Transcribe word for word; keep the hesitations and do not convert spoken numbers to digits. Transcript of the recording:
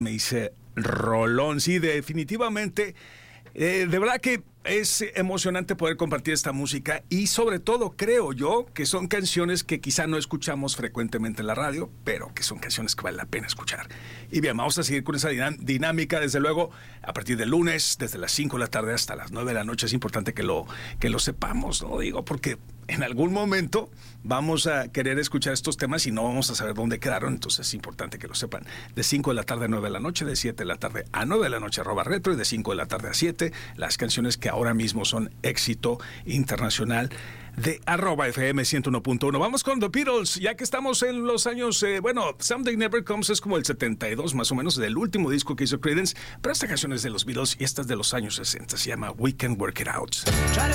Me dice Rolón, sí, definitivamente, eh, de verdad que es emocionante poder compartir esta música y sobre todo creo yo que son canciones que quizá no escuchamos frecuentemente en la radio, pero que son canciones que vale la pena escuchar. Y bien, vamos a seguir con esa dinámica, desde luego, a partir del lunes, desde las cinco de la tarde hasta las nueve de la noche. Es importante que lo, que lo sepamos, ¿no? Digo, porque en algún momento vamos a querer escuchar estos temas y no vamos a saber dónde quedaron, entonces es importante que lo sepan. De cinco de la tarde a nueve de la noche, de siete de la tarde a nueve de la noche, arroba retro, y de cinco de la tarde a siete, las canciones que ahora mismo son éxito internacional de arroba F M ciento uno punto uno. Vamos con The Beatles, ya que estamos en los años, eh, bueno, Someday Never Comes es como el setenta y dos más o menos, del último disco que hizo Creedence, pero esta canción es de los Beatles y esta es de los años sesenta, se llama We Can Work It Out.